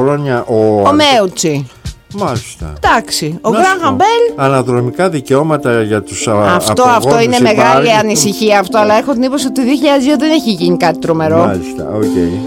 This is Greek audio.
χρόνια ο Μέουτσι. Μάλιστα. Εντάξει. Ο Γκράχαμ Μπέλ. Αναδρομικά δικαιώματα για τους αυτό είναι μεγάλη ανησυχία αυτό, αλλά έχω την εντύπωση ότι το 2002 δεν έχει γίνει κάτι τρομερό. Μάλιστα, οκ.